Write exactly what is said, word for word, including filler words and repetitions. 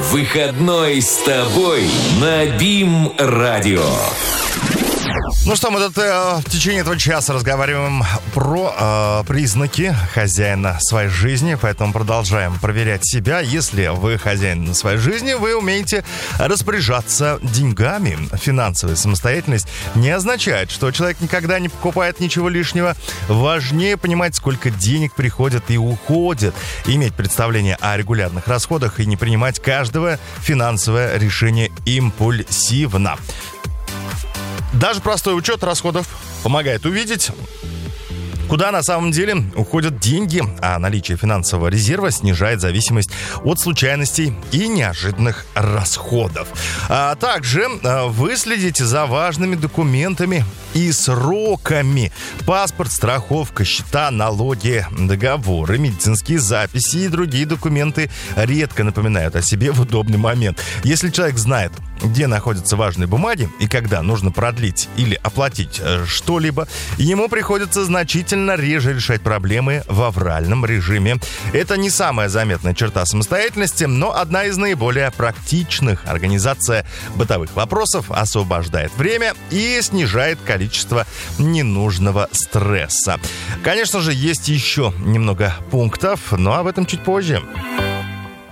Выходной с тобой на БИМ-радио. Ну что, мы тут э, в течение этого часа разговариваем про э, признаки хозяина своей жизни, поэтому продолжаем проверять себя. Если вы хозяин своей жизни, вы умеете распоряжаться деньгами. Финансовая самостоятельность не означает, что человек никогда не покупает ничего лишнего. Важнее понимать, сколько денег приходит и уходит, иметь представление о регулярных расходах и не принимать каждое финансовое решение импульсивно. Даже простой учет расходов помогает увидеть, куда на самом деле уходят деньги, а наличие финансового резерва снижает зависимость от случайностей и неожиданных расходов. А также вы следите за важными документами и сроками. Паспорт, страховка, счета, налоги, договоры, медицинские записи и другие документы редко напоминают о себе в удобный момент. Если человек знает, где находятся важные бумаги и когда нужно продлить или оплатить что-либо, ему приходится значительно реже решать проблемы в авральном режиме. Это не самая заметная черта самостоятельности, но одна из наиболее практичных. Организация бытовых вопросов освобождает время и снижает количество ненужного стресса. Конечно же, есть еще немного пунктов, но об этом чуть позже.